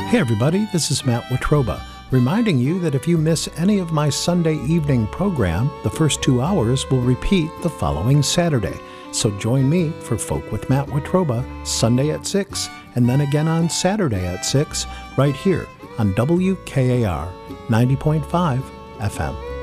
Hey everybody, this is Matt Watroba, reminding you that if you miss any of my Sunday evening program, the first 2 hours will repeat the following Saturday. So join me for Folk with Matt Watroba, Sunday at 6, and then again on Saturday at 6, right here on WKAR 90.5 FM.